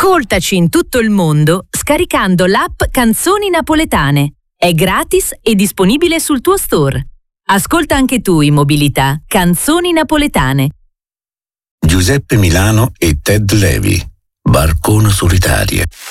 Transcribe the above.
Ascoltaci in tutto il mondo scaricando l'app Canzoni Napoletane. È gratis e disponibile sul tuo store. Ascolta anche tu in mobilità Canzoni Napoletane. Giuseppe Milano e Ted Levi, Barcone Solitarie.